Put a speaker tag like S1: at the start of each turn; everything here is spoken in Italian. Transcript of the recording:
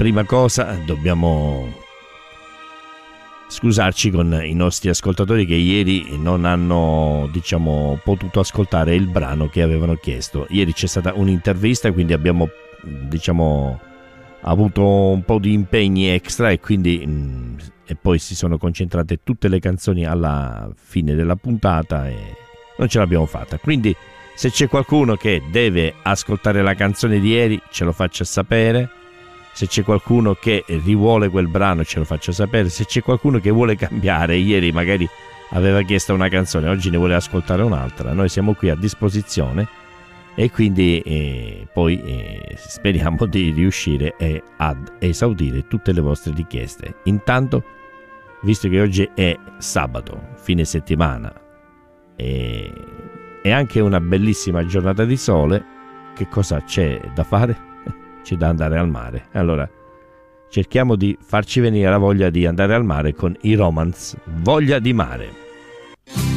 S1: prima cosa dobbiamo scusarci con i nostri ascoltatori che ieri non hanno, diciamo, potuto ascoltare il brano che avevano chiesto. Ieri c'è stata un'intervista, quindi abbiamo, diciamo, avuto un po' di impegni extra e quindi e poi si sono concentrate tutte le canzoni alla fine della puntata e non ce l'abbiamo fatta. Quindi se c'è qualcuno che deve ascoltare la canzone di ieri, ce lo faccia sapere. Se c'è qualcuno che rivuole quel brano, ce lo faccia sapere. Se c'è qualcuno che vuole cambiare, ieri magari aveva chiesto una canzone, oggi ne vuole ascoltare un'altra, noi siamo qui a disposizione e quindi poi speriamo di riuscire ad esaudire tutte le vostre richieste. Intanto, visto che oggi è sabato, fine settimana, e anche una bellissima giornata di sole, che cosa c'è da fare? C'è da andare al mare. Allora cerchiamo di farci venire la voglia di andare al mare con i Romance, Voglia di mare.